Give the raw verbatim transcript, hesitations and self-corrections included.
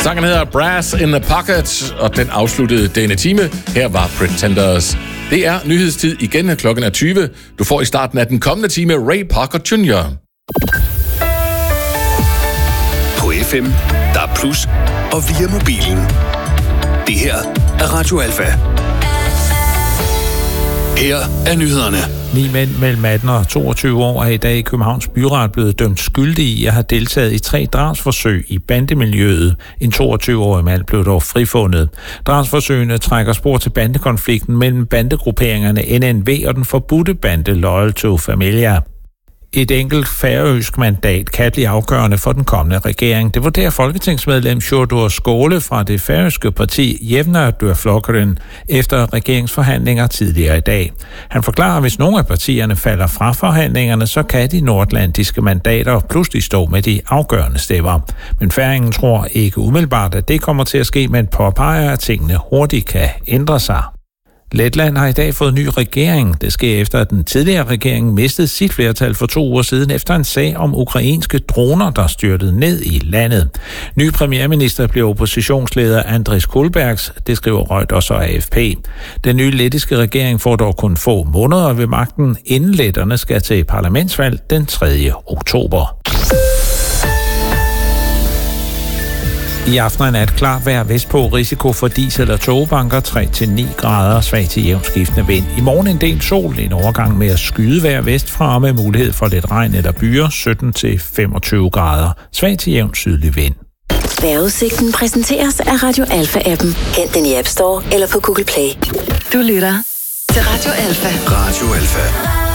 Sangen hedder Brass in the Pocket, og den afsluttede denne time. Her var Pretenders. Det er nyhedstid igen. Klokken er tyve. Du får i starten af den kommende time Ray Parker junior På F M, der er plus, og via mobilen. Det her er Radio Alfa. Her er nyhederne. Ni mænd mellem atten og toogtyve år er i dag i Københavns Byret blevet dømt skyldige i at have deltaget i tre drabsforsøg i bandemiljøet. En toogtyve-årig mand blev dog frifundet. Drabsforsøgene trækker spor til bandekonflikten mellem bandegrupperingerne N N V og den forbudte bande Loyal to Familia. Et enkelt færøsk mandat kan blive afgørende for den kommende regering. Det vurderer folketingsmedlem Sjúrður Skaale fra det færøske parti Javnaðarflokkurin efter regeringsforhandlinger tidligere i dag. Han forklarer, at hvis nogle af partierne falder fra forhandlingerne, så kan de nordatlantiske mandater pludselig stå med de afgørende stemmer. Men færingen tror ikke umiddelbart, at det kommer til at ske, men påpeger, at tingene hurtigt kan ændre sig. Letland har i dag fået ny regering. Det sker efter, at den tidligere regering mistede sit flertal for to uger siden efter en sag om ukrainske droner, der styrtede ned i landet. Ny premierminister blev oppositionsleder Andris Kulbergs, det skriver Reuters og A F P. Den nye lettiske regering får dog kun få måneder ved magten, inden letterne skal til parlamentsvalg den tredje oktober. I aften er nat klart vejr vestpå, risiko for dis- eller tågebanker tre til ni grader, svag til jævnt skiftende vind. I morgen en del sol, en overgang med at skyde vejr vestfra med mulighed for lidt regn eller byer, sytten til femogtyve grader, svag til jævnt sydlig vind. Vejrudsigten præsenteres af Radio Alfa-appen. Hent den i App Store eller på Google Play. Du lytter til Radio Alfa. Radio Alfa.